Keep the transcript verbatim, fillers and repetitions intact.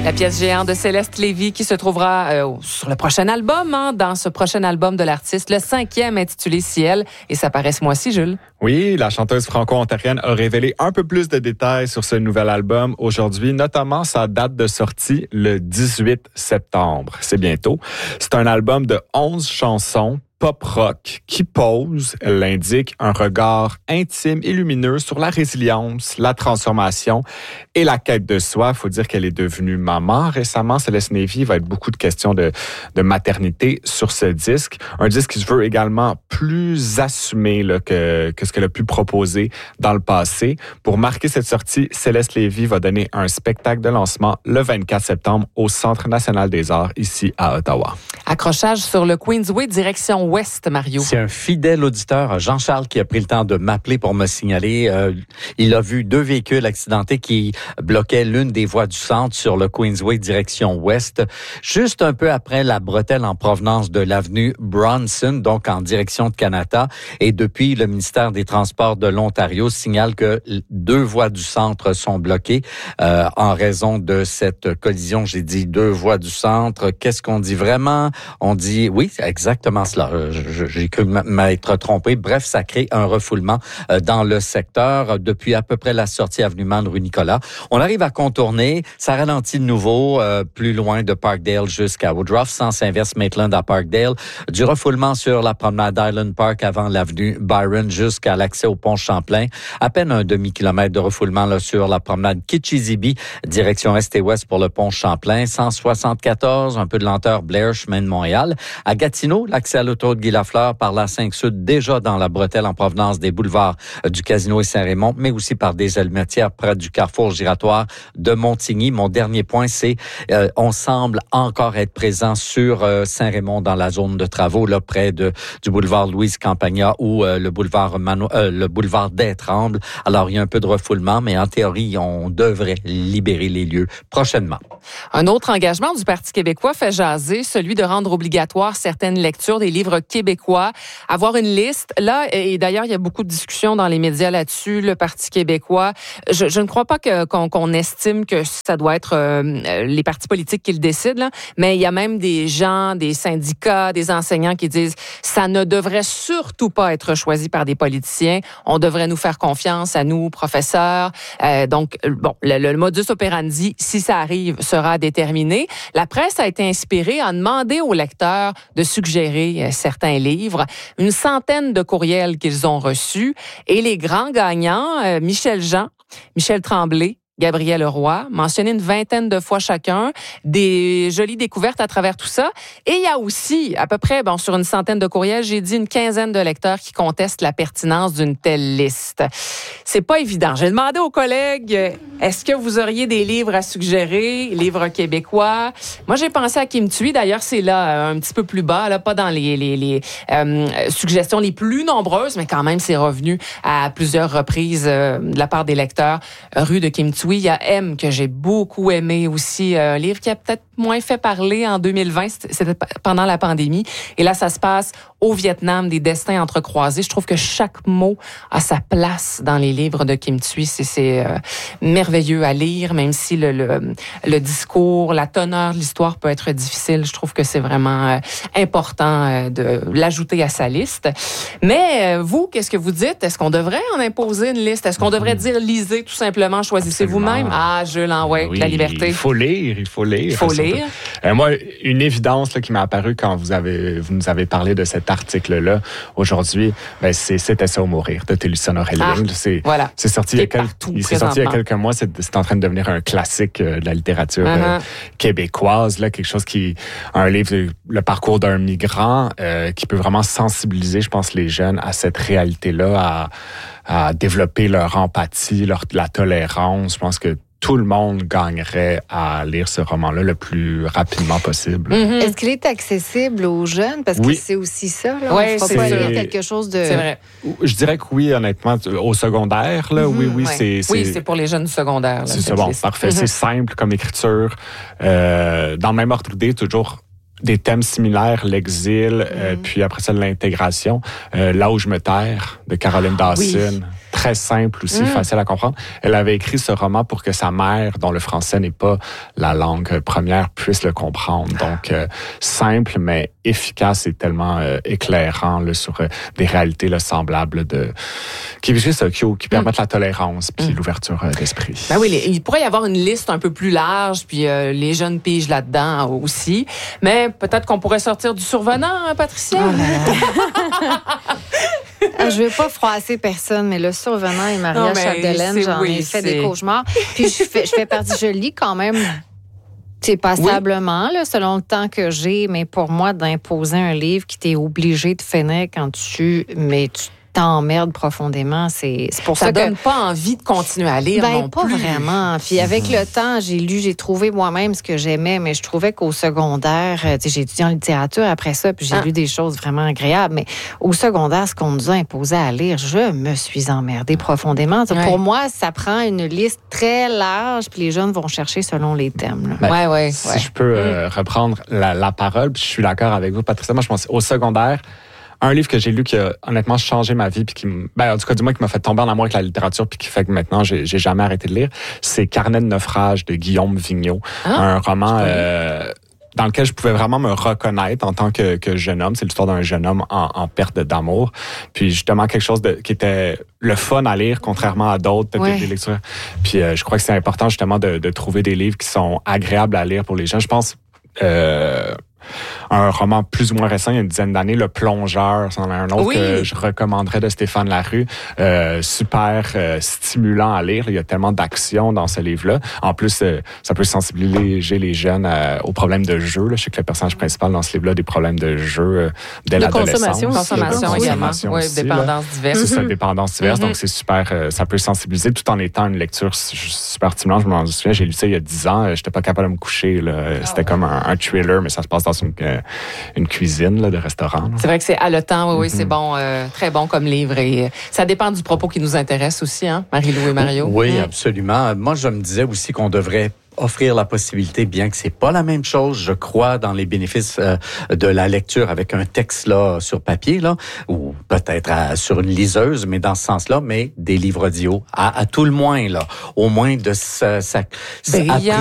La pièce géante de Céleste Lévy qui se trouvera euh, sur le prochain album, hein, dans ce prochain album de l'artiste, le cinquième intitulé Ciel. Et ça paraît ce mois-ci, Jules. Oui, la chanteuse franco-ontarienne a révélé un peu plus de détails sur ce nouvel album aujourd'hui, notamment sa date de sortie, le dix-huit septembre. C'est bientôt. C'est un album de onze chansons pop-rock qui pose, elle l'indique, un regard intime et lumineux sur la résilience, la transformation et la quête de soi. Il faut dire qu'elle est devenue maman récemment. Céleste Lévy va être beaucoup de questions de, de maternité sur ce disque. Un disque qui se veut également plus assumé là, que, que ce qu'elle a pu proposer dans le passé. Pour marquer cette sortie, Céleste Lévy va donner un spectacle de lancement le vingt-quatre septembre au Centre national des arts, ici à Ottawa. Accrochage sur le Queensway, direction ouest, Mario. C'est un fidèle auditeur, Jean-Charles, qui a pris le temps de m'appeler pour me signaler. Euh, il a vu deux véhicules accidentés qui bloquaient l'une des voies du centre sur le Queensway, direction ouest, juste un peu après la bretelle en provenance de l'avenue Bronson, donc en direction de Canada. Et depuis, le ministère des Transports de l'Ontario signale que deux voies du centre sont bloquées euh, en raison de cette collision. J'ai dit deux voies du centre. Qu'est-ce qu'on dit vraiment? On dit, oui, c'est exactement cela. J'ai cru m'être trompé. Bref, ça crée un refoulement dans le secteur depuis à peu près la sortie avenue Man, rue Nicolas. On arrive à contourner. Ça ralentit de nouveau euh, plus loin de Parkdale jusqu'à Woodruff, sens inverse Maitland à Parkdale. Du refoulement sur la promenade Island Park avant l'avenue Byron jusqu'à l'accès au pont Champlain. À peine un demi-kilomètre de refoulement là, sur la promenade Kitchizibi, direction est et ouest pour le pont Champlain. cent soixante-quatorze, un peu de lenteur Blair, chemin de Montréal. À Gatineau, l'accès à l'autoroute Guy Lafleur par la cinq Sud, déjà dans la bretelle en provenance des boulevards du Casino et Saint-Raymond, mais aussi par des allumettières près du carrefour giratoire de Montigny. Mon dernier point, c'est euh, on semble encore être présent sur euh, Saint-Raymond dans la zone de travaux, là près de du boulevard Louise Campagna ou euh, le boulevard Mano, euh, le boulevard des Trembles. Alors il y a un peu de refoulement, mais en théorie, on devrait libérer les lieux prochainement. Un autre engagement du Parti québécois fait jaser, celui de rendre obligatoire certaines lectures des livres québécois, avoir une liste. Là, et d'ailleurs, il y a beaucoup de discussions dans les médias là-dessus, le Parti québécois. Je, je ne crois pas que, qu'on, qu'on estime que ça doit être euh, les partis politiques qui le décident, là, mais il y a même des gens, des syndicats, des enseignants qui disent ça ne devrait surtout pas être choisi par des politiciens. On devrait nous faire confiance à nous, professeurs. Euh, donc, bon, le, le modus operandi, si ça arrive, sera déterminé. La presse a été inspirée à demander aux lecteurs de suggérer certains livres, une centaine de courriels qu'ils ont reçus. Et les grands gagnants, euh, Michel Jean, Michel Tremblay, Gabriel Roy, mentionné une vingtaine de fois chacun, des jolies découvertes à travers tout ça. Et il y a aussi, à peu près, bon, sur une centaine de courriels, j'ai dit une quinzaine de lecteurs qui contestent la pertinence d'une telle liste. C'est pas évident. J'ai demandé aux collègues, est-ce que vous auriez des livres à suggérer, livres québécois? Moi, j'ai pensé à Kim Thuy. D'ailleurs, c'est là, un petit peu plus bas, là, pas dans les, les, les euh, suggestions les plus nombreuses, mais quand même, c'est revenu à plusieurs reprises euh, de la part des lecteurs. Rue de Kim Thuy. Oui, il y a M que j'ai beaucoup aimé aussi, un livre qui a peut-être moins fait parler en deux mille vingt, c'était pendant la pandémie. Et là, ça se passe au Vietnam, des destins entrecroisés. Je trouve que chaque mot a sa place dans les livres de Kim Thuy. C'est, c'est euh, merveilleux à lire, même si le, le, le discours, la teneur de l'histoire peut être difficile. Je trouve que c'est vraiment euh, important euh, de l'ajouter à sa liste. Mais euh, vous, qu'est-ce que vous dites? Est-ce qu'on devrait en imposer une liste? Est-ce qu'on devrait dire lisez tout simplement, choisissez Absolument. Vous-même? Ah, Jules, en ouais, oui, la liberté. Il faut lire, il faut lire. Il faut lire. Euh, moi, une évidence là, qui m'est apparue quand vous avez vous nous avez parlé de cet article-là aujourd'hui, ben, c'est C'était ça ou mourir de Télésphone Aurélie. Ah, c'est, voilà. c'est sorti il y a quelques, il s'est sorti il y a quelques mois. C'est, c'est en train de devenir un classique euh, de la littérature uh-huh. euh, québécoise, là, quelque chose qui, un livre, le parcours d'un migrant, euh, qui peut vraiment sensibiliser, je pense, les jeunes à cette réalité-là, à, à développer leur empathie, leur la tolérance. Je pense que tout le monde gagnerait à lire ce roman-là le plus rapidement possible. Mm-hmm. Est-ce qu'il est accessible aux jeunes? Parce oui. que c'est aussi ça. Là. Ouais, on ne fera pas lire quelque chose de... C'est vrai. Je dirais que oui, honnêtement, au secondaire, là, mm-hmm, oui, oui, ouais. c'est, c'est... Oui, c'est pour les jeunes du secondaire. Là, c'est ça, bon, parfait. Mm-hmm. C'est simple comme écriture. Euh, dans le même ordre d'idée, toujours des thèmes similaires, l'exil, mm-hmm. euh, puis après ça, l'intégration. Euh, Là où je me terre, de Caroline Dawson. Oui. très simple aussi, Mm. facile à comprendre. Elle avait écrit ce roman pour que sa mère, dont le français n'est pas la langue première, puisse le comprendre. Donc, euh, simple, mais efficace et tellement euh, éclairant là, sur euh, des réalités là, semblables de qui, juste, qui, qui permettent mm. la tolérance puis mm. l'ouverture euh, d'esprit. Ben oui, les, il pourrait y avoir une liste un peu plus large, puis euh, les jeunes pigent là-dedans aussi. Mais peut-être qu'on pourrait sortir du survenant, hein, Patricia? Ah, je veux pas froisser personne, mais le survenant et Maria Chapdelaine, j'en oui, ai fait c'est... des cauchemars. Puis je fais, je fais partie, je lis quand même, c'est passablement, oui. là, selon le temps que j'ai, mais pour moi, d'imposer un livre qui t'est obligé de finir quand tu, mais tu t'emmerdes profondément, c'est, c'est pour ça, ça que... donne pas envie de continuer à lire ben, non pas plus. vraiment. Puis avec le temps, j'ai lu, j'ai trouvé moi-même ce que j'aimais, mais je trouvais qu'au secondaire, tu sais, j'ai étudié en littérature après ça, puis j'ai ah. lu des choses vraiment agréables, mais au secondaire, ce qu'on nous a imposé à lire, je me suis emmerdée profondément. Ouais. Pour moi, ça prend une liste très large, puis les jeunes vont chercher selon les thèmes. Là. Ben, ouais, ouais, si ouais. je peux euh, reprendre la, la parole, puis je suis d'accord avec vous, Patricia, moi je pense au secondaire, un livre que j'ai lu qui a honnêtement changé ma vie, puis qui, ben, en tout cas du moins qui m'a fait tomber en amour avec la littérature, puis qui fait que maintenant j'ai, j'ai jamais arrêté de lire, c'est Carnet de naufrage de Guillaume Vigneault, ah, un roman euh, dans lequel je pouvais vraiment me reconnaître en tant que, que jeune homme. C'est l'histoire d'un jeune homme en, en perte d'amour, puis justement quelque chose de, qui était le fun à lire, contrairement à d'autres peut-être ouais. des lectures. Puis euh, je crois que c'est important justement de, de trouver des livres qui sont agréables à lire pour les gens. Je pense euh, un roman plus ou moins récent, il y a une dizaine d'années, Le Plongeur, c'en est un autre oui. que je recommanderais de Stéphane Larue. Euh, super euh, stimulant à lire. Il y a tellement d'action dans ce livre-là. En plus, euh, ça peut sensibiliser les jeunes euh, aux problèmes de jeu. Là. Je sais que le personnage principal dans ce livre-là a des problèmes de jeu euh, dès de l'adolescence. Consommation, consommation de également. consommation Oui, aussi, dépendance là. diverse. C'est Mm-hmm. ça, dépendance diverse. Mm-hmm. Donc, c'est super, euh, ça peut sensibiliser tout en étant une lecture super stimulante. Je m'en souviens, j'ai lu ça il y a dix ans. J'étais pas capable de me coucher. Là. C'était oh. comme un, un thriller, mais ça se passe dans une, euh, une cuisine là, de restaurant. Là. C'est vrai que c'est haletant, oui, oui, mm-hmm. c'est bon, euh, très bon comme livre. Et euh, ça dépend du propos qui nous intéresse aussi, hein, Marie-Lou et Mario. Oui, mmh. absolument. Moi, je me disais aussi qu'on devrait offrir la possibilité, bien que c'est pas la même chose, je crois, dans les bénéfices euh, de la lecture avec un texte là sur papier là, ou peut-être à, sur une liseuse, mais dans ce sens-là, mais des livres audio, à, à tout le moins là, au moins de ça. ça Brillant.